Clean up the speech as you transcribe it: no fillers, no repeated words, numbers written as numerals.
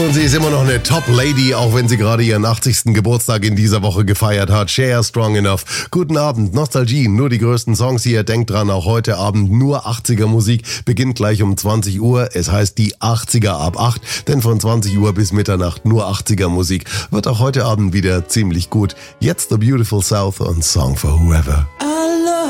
Und sie ist immer noch eine Top-Lady, auch wenn sie gerade ihren 80. Geburtstag in dieser Woche gefeiert hat. Cher, Strong Enough. Guten Abend, Nostalgie, nur die größten Songs hier. Denkt dran, auch heute Abend nur 80er Musik. Beginnt gleich um 20 Uhr. Es heißt die 80er ab 8, denn von 20 Uhr bis Mitternacht nur 80er Musik. Wird auch heute Abend wieder ziemlich gut. Jetzt The Beautiful South und Song for Whoever.